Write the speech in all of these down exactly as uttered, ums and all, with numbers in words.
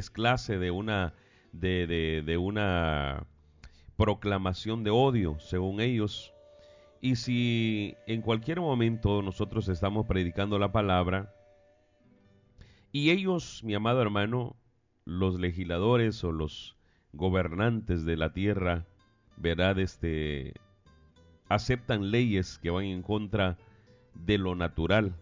es clase de una, de, de, de una proclamación de odio, según ellos. Y si en cualquier momento nosotros estamos predicando la palabra y ellos, mi amado hermano, los legisladores o los gobernantes de la tierra, ¿verdad? Este, aceptan leyes que van en contra de lo natural,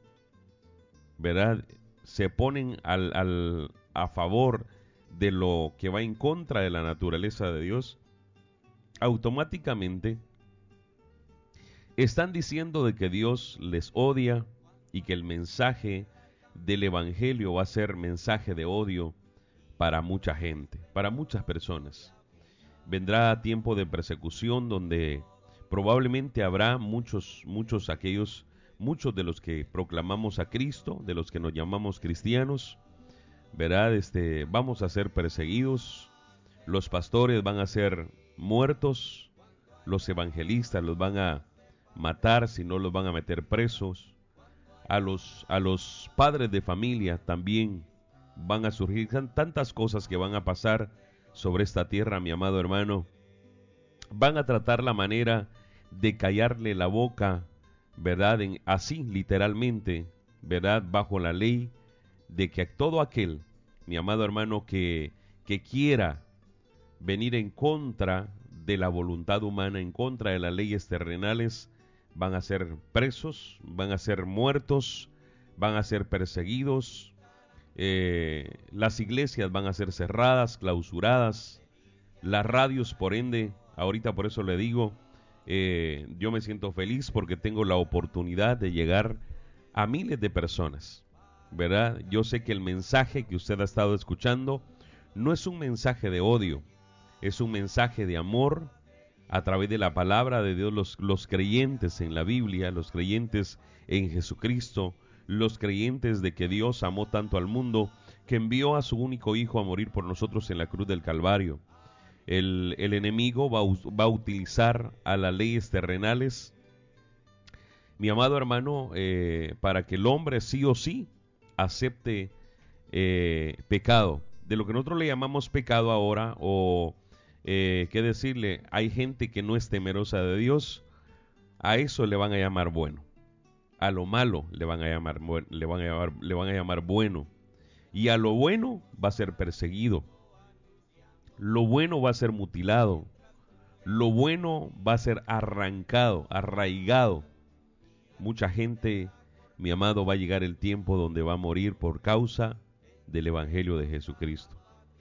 ¿verdad? Se ponen al, al, a favor de lo que va en contra de la naturaleza de Dios, automáticamente están diciendo de que Dios les odia y que el mensaje del evangelio va a ser mensaje de odio para mucha gente, para muchas personas. Vendrá tiempo de persecución donde probablemente habrá muchos, muchos aquellos, muchos de los que proclamamos a Cristo, de los que nos llamamos cristianos, ¿verdad? Este, vamos a ser perseguidos, los pastores van a ser muertos, los evangelistas los van a matar, si no los van a meter presos, a los, a los padres de familia también van a surgir tantas cosas que van a pasar sobre esta tierra, mi amado hermano. Van a tratar la manera de callarle la boca, ¿verdad? En, así, literalmente, ¿verdad? Bajo la ley de que todo aquel, mi amado hermano, que, que quiera venir en contra de la voluntad humana, en contra de las leyes terrenales, van a ser presos, van a ser muertos, van a ser perseguidos, eh, las iglesias van a ser cerradas, clausuradas, las radios, por ende, ahorita por eso le digo, eh, yo me siento feliz porque tengo la oportunidad de llegar a miles de personas, ¿verdad? Yo sé que el mensaje que usted ha estado escuchando no es un mensaje de odio, es un mensaje de amor. A través de la palabra de Dios, los, los creyentes en la Biblia, los creyentes en Jesucristo, los creyentes de que Dios amó tanto al mundo, que envió a su único Hijo a morir por nosotros en la cruz del Calvario. El, el enemigo va, va a utilizar a las leyes terrenales, mi amado hermano, eh, para que el hombre sí o sí acepte eh, pecado. De lo que nosotros le llamamos pecado ahora, o Eh, ¿qué decirle? Hay gente que no es temerosa de Dios, a eso le van a llamar bueno, a lo malo le van a llamar, le van a llamar, le van a llamar bueno, y a lo bueno va a ser perseguido, lo bueno va a ser mutilado, lo bueno va a ser arrancado, arraigado. Mucha gente, mi amado, va a llegar el tiempo donde va a morir por causa del Evangelio de Jesucristo.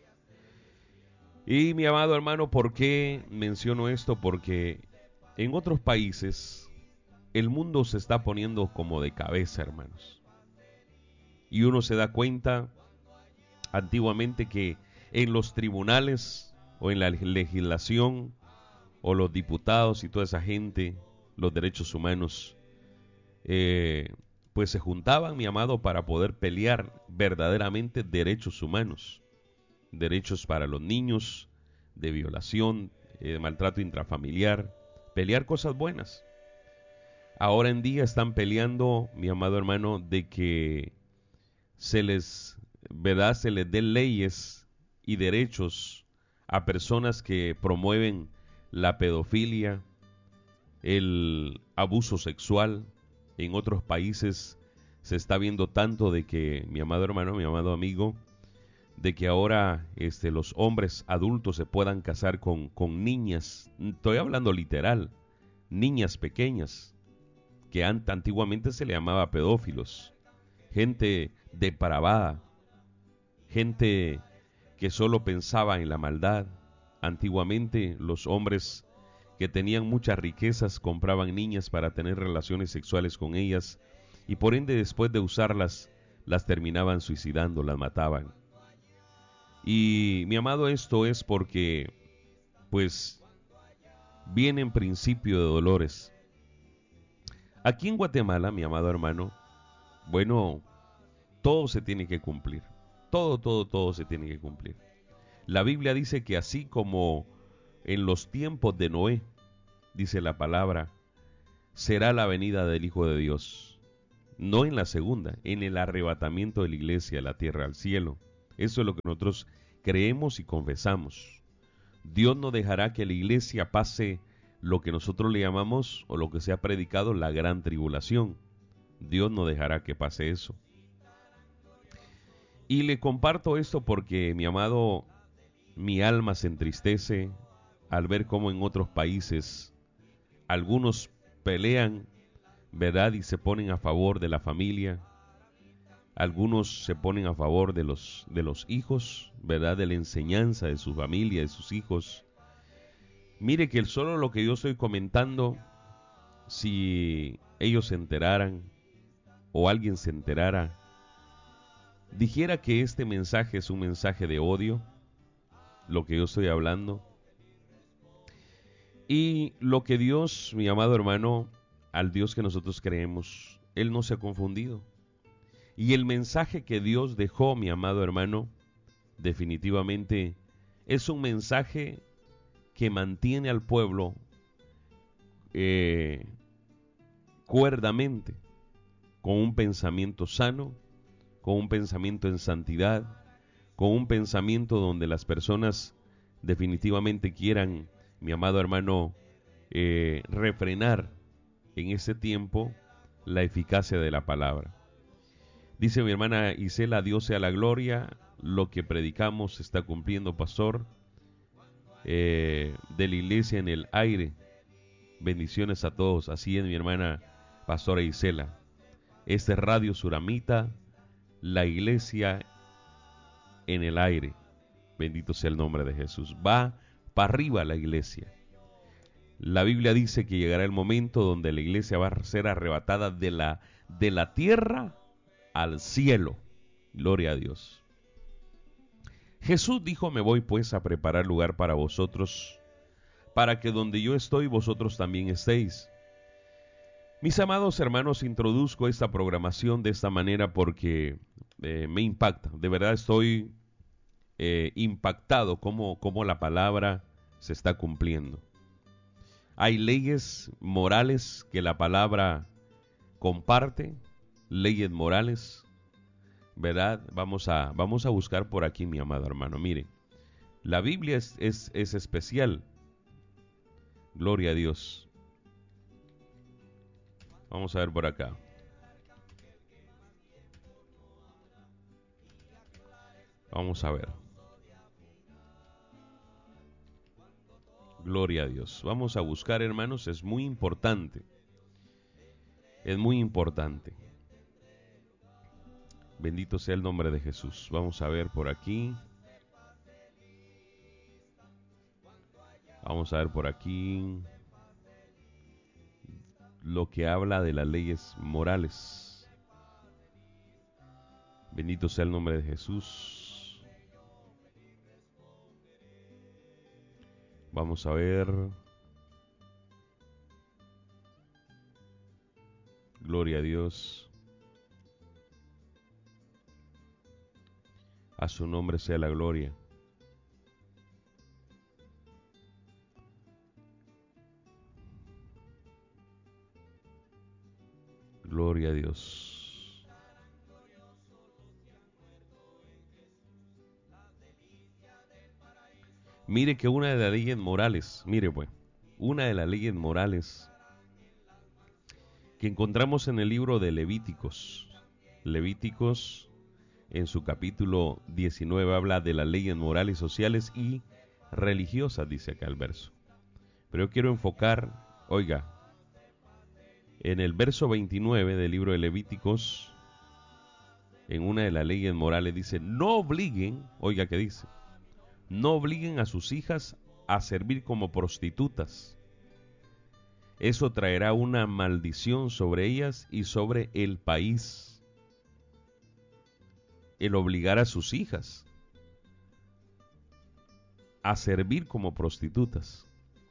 Y mi amado hermano, ¿por qué menciono esto? Porque en otros países el mundo se está poniendo como de cabeza, hermanos. Y uno se da cuenta antiguamente que en los tribunales o en la legislación o los diputados y toda esa gente, los derechos humanos, eh, pues se juntaban, mi amado, para poder pelear verdaderamente derechos humanos. Derechos para los niños, de violación, eh, de maltrato intrafamiliar, pelear cosas buenas. Ahora en día están peleando, mi amado hermano, de que se les, ¿verdad? Se les den leyes y derechos a personas que promueven la pedofilia, el abuso sexual. En otros países se está viendo tanto de que, mi amado hermano, mi amado amigo, de que ahora este, los hombres adultos se puedan casar con, con niñas, estoy hablando literal, niñas pequeñas, que antiguamente se le llamaba pedófilos, gente depravada, gente que solo pensaba en la maldad. Antiguamente los hombres que tenían muchas riquezas compraban niñas para tener relaciones sexuales con ellas y por ende después de usarlas las terminaban suicidando, las mataban. Y mi amado, esto es porque pues viene en principio de dolores. Aquí en Guatemala, mi amado hermano, bueno, todo se tiene que cumplir. Todo, todo, todo se tiene que cumplir. La Biblia dice que así como en los tiempos de Noé, dice la palabra, será la venida del Hijo de Dios. No en la segunda, en el arrebatamiento de la iglesia, la tierra al cielo. Eso es lo que nosotros creemos y confesamos. Dios no dejará que la iglesia pase lo que nosotros le llamamos, o lo que se ha predicado, la gran tribulación. Dios no dejará que pase eso. Y le comparto esto porque, mi amado, mi alma se entristece al ver cómo en otros países algunos pelean, ¿verdad?, y se ponen a favor de la familia. Algunos se ponen a favor de los, de los hijos, ¿verdad?, de la enseñanza de su familia, de sus hijos. Mire que solo lo que yo estoy comentando, si ellos se enteraran o alguien se enterara, dijera que este mensaje es un mensaje de odio, lo que yo estoy hablando. Y lo que Dios, mi amado hermano, al Dios que nosotros creemos, Él no se ha confundido. Y el mensaje que Dios dejó, mi amado hermano, definitivamente es un mensaje que mantiene al pueblo eh, cuerdamente, con un pensamiento sano, con un pensamiento en santidad, con un pensamiento donde las personas definitivamente quieran, mi amado hermano, eh, refrenar en ese tiempo la eficacia de la palabra. Dice mi hermana Isela, a Dios sea la gloria, lo que predicamos se está cumpliendo, pastor, eh, de la iglesia en el aire. Bendiciones a todos. Así es, mi hermana pastora Isela. Este es Radio Suramita, la iglesia en el aire. Bendito sea el nombre de Jesús. Va para arriba la iglesia. La Biblia dice que llegará el momento donde la iglesia va a ser arrebatada de la, de la tierra al cielo. Gloria a Dios. Jesús dijo, me voy pues a preparar lugar para vosotros, para que donde yo estoy vosotros también estéis. Mis amados hermanos, introduzco esta programación de esta manera porque eh, me impacta. De verdad estoy eh, impactado cómo, cómo la palabra se está cumpliendo. Hay leyes morales que la palabra comparte, leyes morales, ¿verdad? Vamos a, vamos a buscar por aquí, mi amado hermano. Mire, la Biblia es, es, es especial. Gloria a Dios. Vamos a ver por acá. Vamos a ver. Gloria a Dios. Vamos a buscar, hermanos, es muy importante. Es muy importante. Bendito sea el nombre de Jesús. Vamos a ver por aquí. Vamos a ver por aquí lo que habla de las leyes morales. Bendito sea el nombre de Jesús. Vamos a ver. Gloria a Dios. A su nombre sea la gloria. Gloria a Dios. Mire que una de las leyes morales, mire pues, una de las leyes morales que encontramos en el libro de Levíticos, Levíticos en su capítulo diecinueve habla de las leyes morales, sociales y religiosas, dice acá el verso. Pero yo quiero enfocar, oiga, en el verso veintinueve del libro de Levíticos, en una de las leyes morales dice, no obliguen, oiga que dice, no obliguen a sus hijas a servir como prostitutas. Eso traerá una maldición sobre ellas y sobre el país. El obligar a sus hijas a servir como prostitutas.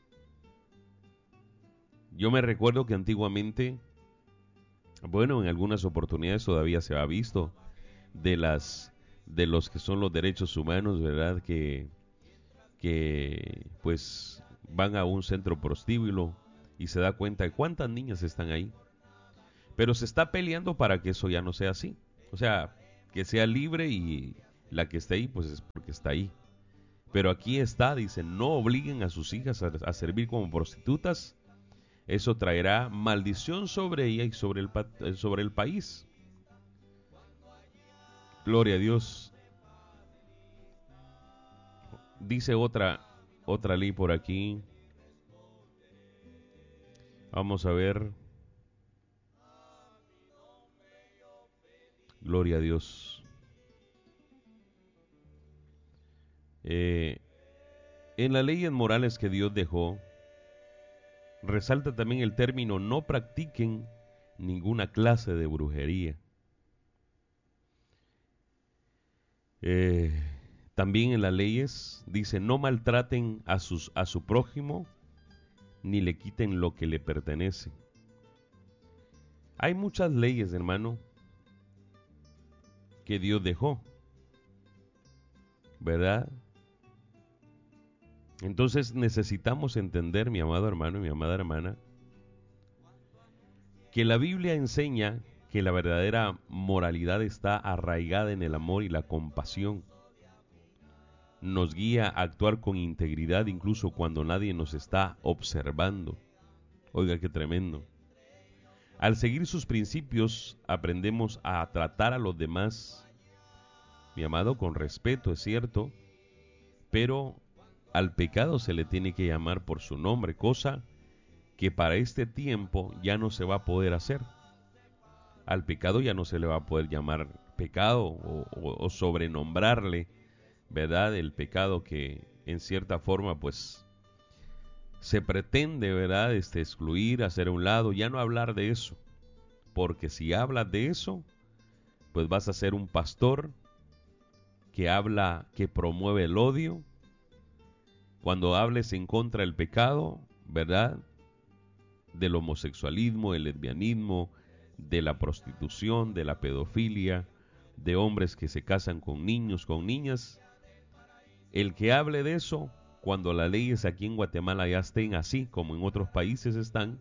Yo me recuerdo que antiguamente, bueno, en algunas oportunidades todavía se ha visto de las de los que son los derechos humanos, ¿verdad? Que, que pues van a un centro prostíbulo y se da cuenta de cuántas niñas están ahí. Pero se está peleando para que eso ya no sea así. O sea, que sea libre y La que está ahí, pues es porque está ahí. Pero aquí está, dice, no obliguen a sus hijas a, a servir como prostitutas. Eso traerá maldición sobre ella y sobre el, sobre el país. Gloria a Dios. Dice otra, otra ley por aquí. Vamos a ver. Gloria a Dios. Eh, en las leyes morales que Dios dejó, resalta también el término no practiquen ninguna clase de brujería. Eh, también en las leyes dice no maltraten a, sus, a su prójimo ni le quiten lo que le pertenece. Hay muchas leyes, hermano, que Dios dejó, ¿verdad? Entonces necesitamos entender, mi amado hermano y mi amada hermana, que la Biblia enseña que la verdadera moralidad está arraigada en el amor y la compasión. Nos guía a actuar con integridad incluso cuando nadie nos está observando. Oiga, qué tremendo. Al seguir sus principios, aprendemos a tratar a los demás, mi amado, con respeto, es cierto, pero al pecado se le tiene que llamar por su nombre, cosa que para este tiempo ya no se va a poder hacer. Al pecado ya no se le va a poder llamar pecado o, o, o sobrenombrarle, ¿verdad? El pecado que en cierta forma pues se pretende, ¿verdad? Este, excluir, hacer a un lado, ya no hablar de eso, porque si hablas de eso, pues vas a ser un pastor que habla, que promueve el odio. Cuando hables en contra del pecado, ¿verdad? Del homosexualismo, el lesbianismo, de la prostitución, de la pedofilia, de hombres que se casan con niños, con niñas. El que hable de eso, cuando las leyes aquí en Guatemala ya estén así como en otros países están,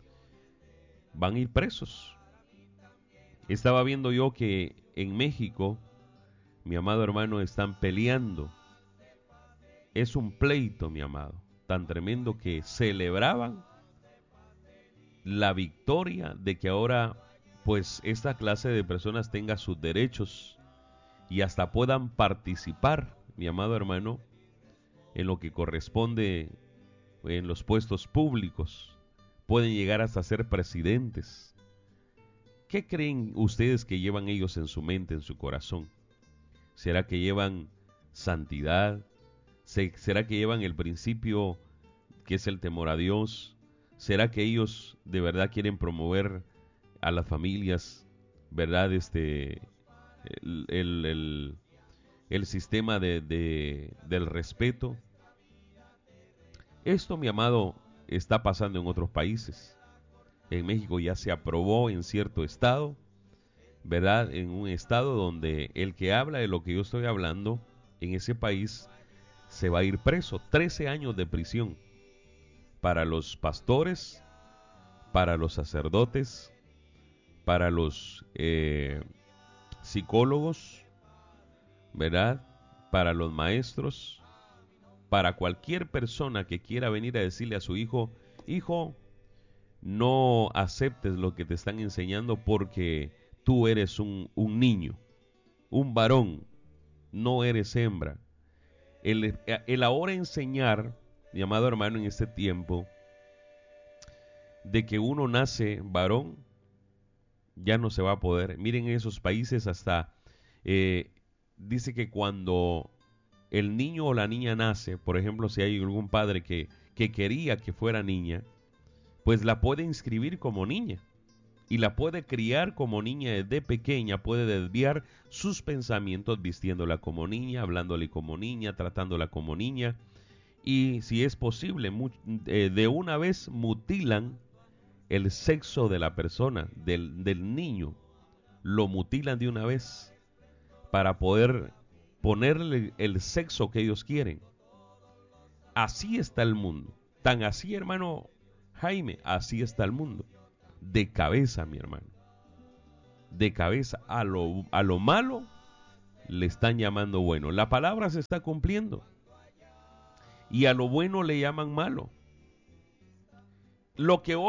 van a ir presos. Estaba viendo yo que en México, mi amado hermano, están peleando. Es un pleito, mi amado, tan tremendo que celebraban la victoria de que ahora, pues, esta clase de personas tenga sus derechos y hasta puedan participar, mi amado hermano, en lo que corresponde en los puestos públicos. Pueden llegar hasta ser presidentes. ¿Qué creen ustedes que llevan ellos en su mente, en su corazón? ¿Será que llevan santidad? ¿Será que llevan el principio que es el temor a Dios? ¿Será que ellos de verdad quieren promover a las familias, verdad, este, el, el, el, el sistema de, de, del respeto? Esto, mi amado, está pasando en otros países. En México ya se aprobó en cierto estado, ¿verdad? En un estado donde el que habla de lo que yo estoy hablando en ese país se va a ir preso. trece años de prisión para los pastores, para los sacerdotes, para los eh, psicólogos, ¿verdad? Para los maestros, para cualquier persona que quiera venir a decirle a su hijo, hijo, no aceptes lo que te están enseñando porque tú eres un, un niño, un varón, no eres hembra. El, el ahora enseñar, mi amado hermano, en este tiempo, de que uno nace varón, ya no se va a poder. Miren, en esos países hasta eh, dice que cuando el niño o la niña nace, por ejemplo, si hay algún padre que, que quería que fuera niña, pues la puede inscribir como niña y la puede criar como niña desde pequeña, puede desviar sus pensamientos vistiéndola como niña, hablándole como niña, tratándola como niña, y si es posible, de una vez mutilan el sexo de la persona, del, del niño, lo mutilan de una vez para poder ponerle el sexo que ellos quieren. Así está el mundo, tan así, hermano Jaime, así está el mundo. De cabeza, mi hermano. De cabeza a lo, a lo malo le están llamando bueno. La palabra se está cumpliendo. Y a lo bueno le llaman malo. Lo que